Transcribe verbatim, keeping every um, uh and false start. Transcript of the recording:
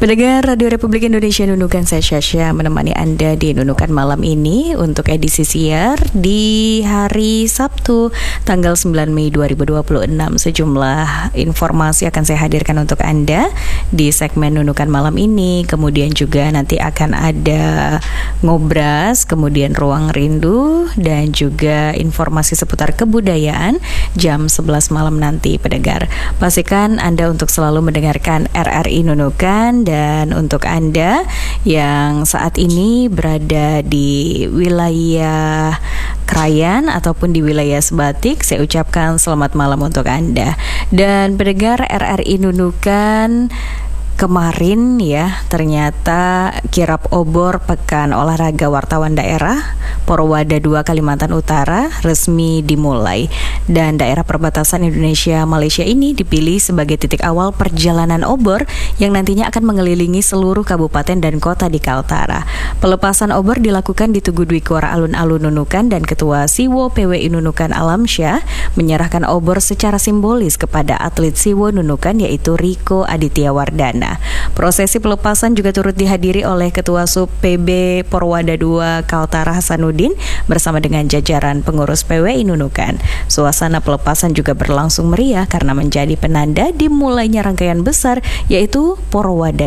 Pendengar Radio Republik Indonesia Nunukan, saya Syasha menemani Anda di Nunukan malam ini untuk edisi siar di hari Sabtu tanggal sembilan Mei dua ribu dua puluh enam. Sejumlah informasi akan saya hadirkan untuk Anda di segmen Nunukan malam ini. Kemudian juga nanti akan ada ngobras, kemudian ruang rindu, dan juga informasi seputar kebudayaan jam sebelas malam nanti, pendengar. Pastikan Anda untuk selalu mendengarkan R R I Nunukan. Dan untuk Anda yang saat ini berada di wilayah Krayan ataupun di wilayah Sebatik, saya ucapkan selamat malam untuk Anda. Dan pendengar R R I Nunukan, kemarin ya ternyata kirap obor Pekan Olahraga Wartawan Daerah Porowada dua Kalimantan Utara resmi dimulai, dan daerah perbatasan Indonesia Malaysia ini dipilih sebagai titik awal perjalanan obor yang nantinya akan mengelilingi seluruh kabupaten dan kota di Kaltara. Pelepasan obor dilakukan di Tugu Dwi Kuara Alun-Alun Nunukan, dan Ketua Siwo P W I Nunukan Alamsyah menyerahkan obor secara simbolis kepada atlet Siwo Nunukan yaitu Riko Aditya Wardana. Prosesi pelepasan juga turut dihadiri oleh Ketua Sub P B Porowada dua Kaltara Hasanuddin bersama dengan jajaran pengurus P W I Nunukan. Suasana pelepasan juga berlangsung meriah karena menjadi penanda dimulainya rangkaian besar yaitu Porowada